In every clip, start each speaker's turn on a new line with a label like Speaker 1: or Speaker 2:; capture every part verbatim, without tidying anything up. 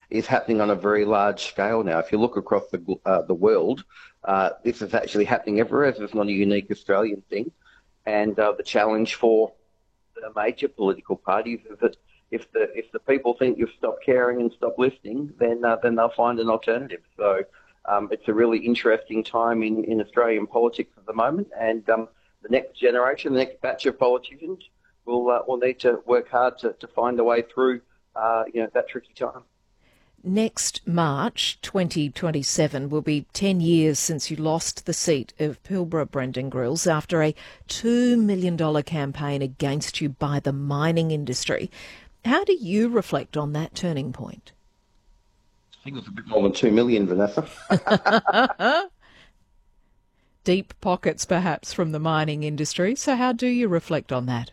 Speaker 1: is happening on a very large scale now. If you look across the uh, the world, uh, this is actually happening everywhere. It's not a unique Australian thing. And uh, the challenge for the major political parties is that if the if the people think you've stopped caring and stopped listening, then uh, then they'll find an alternative. So um, it's a really interesting time in, in Australian politics at the moment, and um, the next generation, the next batch of politicians will uh, will need to work hard to, to find a way through uh, you know that tricky time.
Speaker 2: Next March twenty twenty-seven will be ten years since you lost the seat of Pilbara, Brendan Grills, after a two million dollars campaign against you by the mining industry. How do you reflect on that turning point?
Speaker 1: I think it was a bit more than two million, Vanessa.
Speaker 2: Deep pockets, perhaps, from the mining industry. So how do you reflect on that?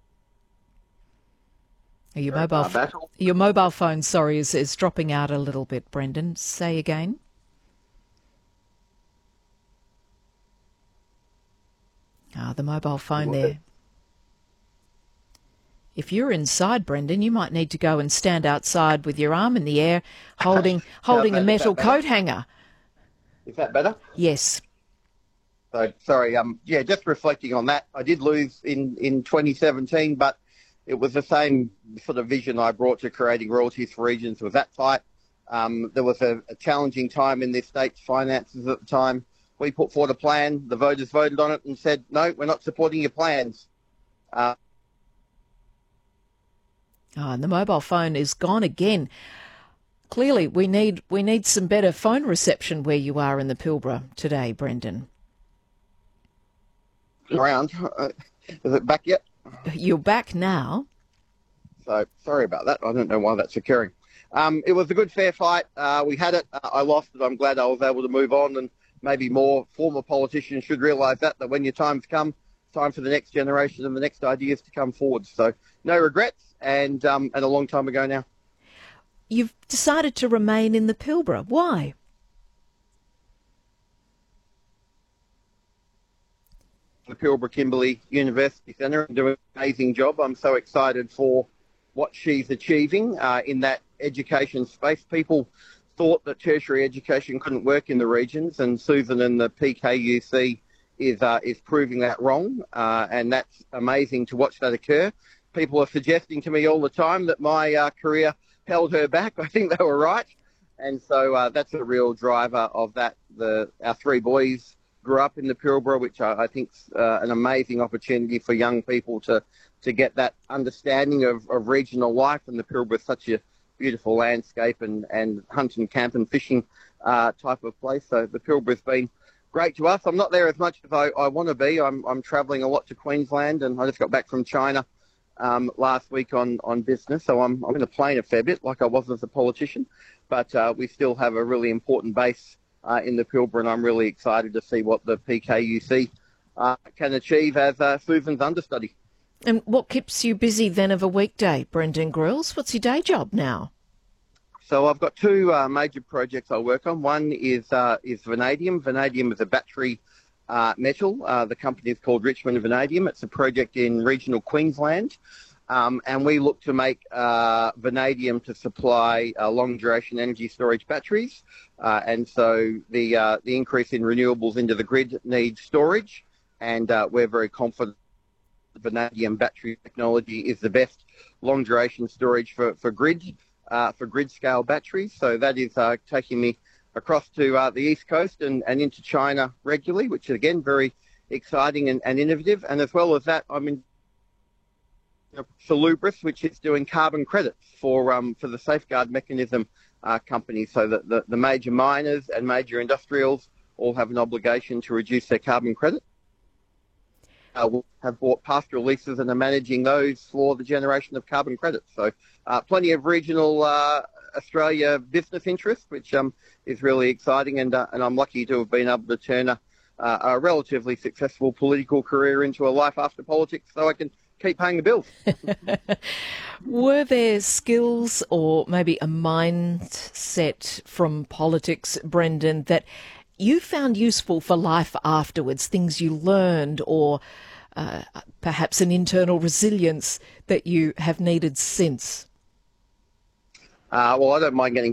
Speaker 2: Your mobile, f- your mobile phone, sorry, is, is dropping out a little bit, Brendan. Say again. Ah, the mobile phone there. If you're inside, Brendan, you might need to go and stand outside with your arm in the air, holding holding a metal coat hanger.
Speaker 1: Is that better?
Speaker 2: Yes.
Speaker 1: So sorry. Um. Yeah. Just reflecting on that, I did lose in in twenty seventeen, but it was the same sort of vision I brought to creating Royalties for Regions with that fight. Um, there was a, a challenging time in this state's finances at the time. We put forward a plan. The voters voted on it and said, no, we're not supporting your plans. Uh,
Speaker 2: Oh, and the mobile phone is gone again. Clearly, we need we need some better phone reception where you are in the Pilbara today, Brendan.
Speaker 1: Around. Uh, is it back yet?
Speaker 2: You're back now.
Speaker 1: So sorry about that. I don't know why that's occurring. Um, it was a good, fair fight. Uh, we had it. Uh, I lost it. I'm glad I was able to move on, and maybe more former politicians should realise that, that when your time's come, it's time for the next generation and the next ideas to come forward. So no regrets, and um, and a long time ago now.
Speaker 2: You've decided to remain in the Pilbara. Why?
Speaker 1: The Pilbara Kimberley University Centre and doing an amazing job. I'm so excited for what she's achieving uh, in that education space. People thought that tertiary education couldn't work in the regions, and Susan and the P K U C is uh, is proving that wrong, uh, and that's amazing to watch that occur. People are suggesting to me all the time that my uh, career held her back. I think they were right, and so uh, that's a real driver of that. The our three boys grew up in the Pilbara, which I, I think is uh, an amazing opportunity for young people to, to get that understanding of, of regional life. And the Pilbara is such a beautiful landscape and, and hunt and camp and fishing uh, type of place. So the Pilbara has been great to us. I'm not there as much as I, I want to be. I'm, I'm travelling a lot to Queensland, and I just got back from China um, last week on, on business. So I'm, I'm in a plane a fair bit, like I was as a politician. But uh, we still have a really important base Uh, in the Pilbara, and I'm really excited to see what the P K U C uh, can achieve as uh, Susan's understudy.
Speaker 2: And what keeps you busy then of a weekday, Brendan Grills? What's your day job now?
Speaker 1: So I've got two uh, major projects I work on. One is uh, is vanadium. Vanadium is a battery uh, metal. Uh, the company is called Richmond Vanadium. It's a project in regional Queensland. Um, and we look to make uh, vanadium to supply uh, long-duration energy storage batteries. Uh, and so the uh, the increase in renewables into the grid needs storage, and uh, we're very confident the vanadium battery technology is the best long-duration storage for, for grid uh, for grid-scale batteries. So that is uh, taking me across to uh, the East Coast and, and into China regularly, which is, again, very exciting and, and innovative. And as well as that, I'm in Salubris, which is doing carbon credits for um, for the safeguard mechanism uh, companies, so that the, the major miners and major industrials all have an obligation to reduce their carbon credit. Uh, we have bought pastoral leases and are managing those for the generation of carbon credits. So uh, plenty of regional uh, Australia business interest, which um, is really exciting, and uh, and I'm lucky to have been able to turn a, uh, a relatively successful political career into a life after politics, so I can keep paying the bills.
Speaker 2: Were there skills or maybe a mindset from politics, Brendan, that you found useful for life afterwards, things you learned, or uh, perhaps an internal resilience that you have needed since?
Speaker 1: Uh, well, I don't mind getting